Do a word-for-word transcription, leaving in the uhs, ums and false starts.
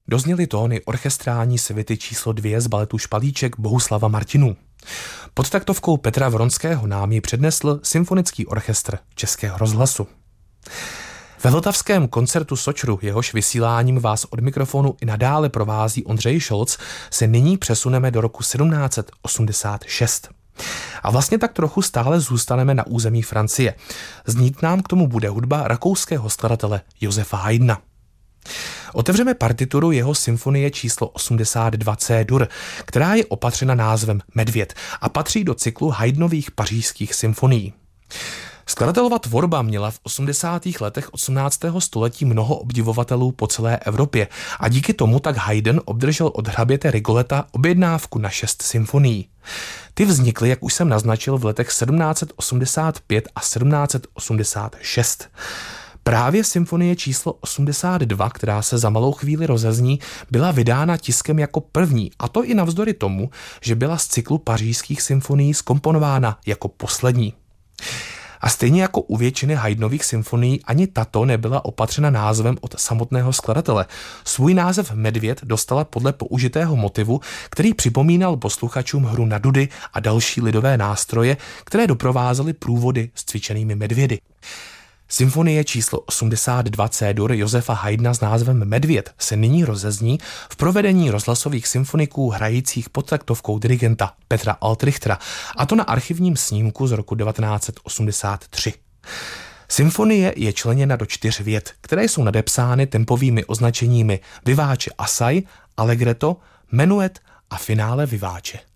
Dozněly tóny orchestrální svity číslo dvě z baletu Špalíček Bohuslava Martinů. Pod taktovkou Petra Vronského nám ji přednesl Symfonický orchestr Českého rozhlasu. Ve vltavském koncertu Sočru, jehož vysíláním vás od mikrofonu i nadále provází Ondřej Šolc, se nyní přesuneme do roku sedmnáct osmdesát šest. A vlastně tak trochu stále zůstaneme na území Francie. Znít nám k tomu bude hudba rakouského skladatele Josefa Haydna. Otevřeme partituru jeho symfonie číslo osmdesát dva C-dur, která je opatřena názvem Medvěd a patří do cyklu Haydnových pařížských symfonií. Skladatelova tvorba měla v osmdesátých letech osmnáctého století mnoho obdivovatelů po celé Evropě a díky tomu tak Haydn obdržel od hraběte Rigoleta objednávku na šest symfonií. Ty vznikly, jak už jsem naznačil, v letech sedmnáct osmdesát pět a sedmnáct osmdesát šest. Právě symfonie číslo osmdesát dva, která se za malou chvíli rozezní, byla vydána tiskem jako první, a to i navzdory tomu, že byla z cyklu pařížských symfonií zkomponována jako poslední. A stejně jako u většiny Haydnových symfonií ani tato nebyla opatřena názvem od samotného skladatele. Svůj název Medvěd dostala podle použitého motivu, který připomínal posluchačům hru na dudy a další lidové nástroje, které doprovázely průvody s cvičenými medvědy. Symfonie číslo osmdesát dva C-dur Josefa Haydna s názvem Medvěd se nyní rozezní v provedení rozhlasových symfoniků hrajících pod taktovkou dirigenta Petra Altrichtera, a to na archivním snímku z roku devatenáct osmdesát tři. Symfonie je členěna do čtyř vět, které jsou nadepsány tempovými označeními vivace assai, allegretto, menuet a finále vivace.